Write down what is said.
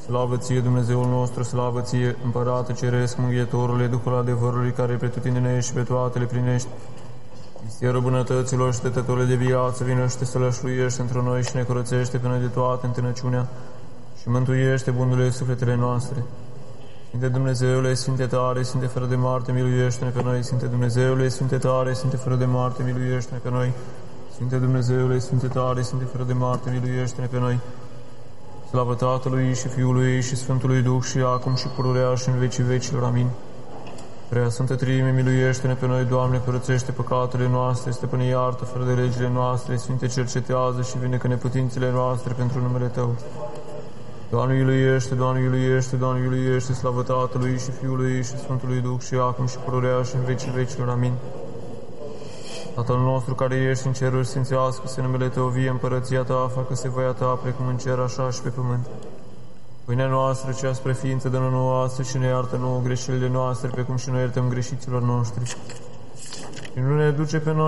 Slavă ție, Dumnezeul nostru, slavă ție, Împărate Ceresc, Mângâietorule, Duhul adevărului, care pretutindene ești și pe toate le plinești. Mistierul bunătăților și Tătătorule de viață, vină și te sălășluiești într noi și ne curățește pe noi de toată întâlnăciunea și mântuiește bunurile sufletele noastre. Sfinte Dumnezeule, Sfinte tare, Sfinte fără de moarte, miluiește-ne pe noi. Sfinte Dumnezeule, Sfinte tare, Sfinte fără de moarte, miluiește-ne pe noi. Sfinte Dumnezeule, Sfinte tare, Sfinte fără de moarte, miluiește-ne pe noi. Slavă Tatălui și Fiului și Sfântului Duh și acum și pururea și în vecii vecilor. Amin. Prea Sfântă Treime, miluiește-ne pe noi, Doamne, curățește păcatele noastre, stăpâne iartă fără de legile noastre, Sfinte cercetează și vindecă neputințele noastre pentru numele Tău. Doamne iubește, Doamne iubește, Doamne iubește, slavă Tatălui și Fiului și Sfântului Duh și acum și pururea și în vecii vecilor. Amin. Tatăl nostru care ești în ceruri, sfințească-se numele Tău, vie împărăția Ta, facă-se voia Ta, precum în cer, așa și pe pământ. Pâinea noastră, cea spre ființă, dă-ne nouă astăzi și ne iartă nouă greșelile noastre, precum și noi iertăm greșiților noștri. Și nu ne duce pe noi